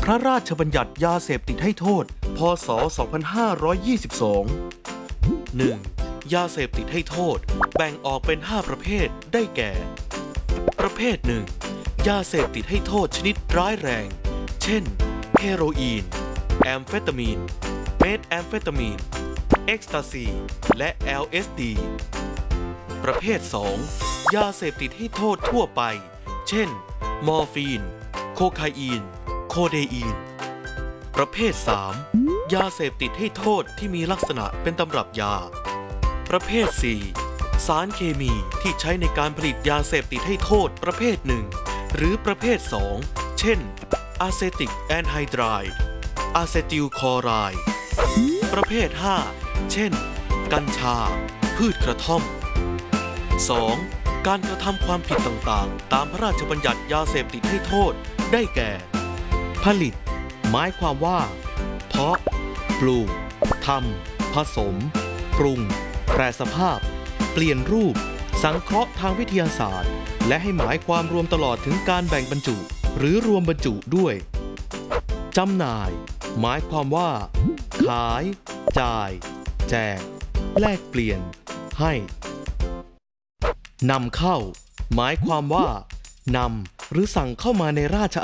พระราชบัญญัติยาเสพติดให้โทษ พ.ศ. 2522 1. ยาเสพติดให้โทษแบ่งออกเป็น 5 ประเภทได้แก่ ประเภท 1. ยาเสพติดให้โทษชนิดร้ายแรง เช่น เฮโรอีน แอมเฟตามีน เมทแอมเฟตามีน เอ็กซ์ตาซี และ LSD ประเภท 2. ยาเสพติดให้โทษทั่วไป เช่น มอร์ฟีน โคไคอีน โคเดอีน ประเภท 3. ยาเสพติดให้โทษที่มีลักษณะเป็นตำรับยา ประเภท 4. สารเคมีที่ใช้ในการผลิตยาเสพติดให้โทษประเภท 1 หรือประเภท 2 เช่น อะเซติกแอนไฮไดร์อะเซติลคลอไรด์ ประเภท 5 เช่น กัญชา พืชกระท่อม 2. การกระทำความผิดต่างๆตามพระราชบัญญัติยาเสพติดให้โทษได้แก่ ผลิตหมายความว่าเพาะปลูกทำผสมปรุงแปรสภาพเปลี่ยนรูปสังเคราะห์ทางวิทยาศาสตร์และให้หมายความรวมตลอดถึงการแบ่งบรรจุหรือรวมบรรจุด้วยจำหน่ายหมายความว่าขายจ่ายแจกแลกเปลี่ยนให้นำเข้าหมายความว่านำหรือสั่งเข้ามาในราช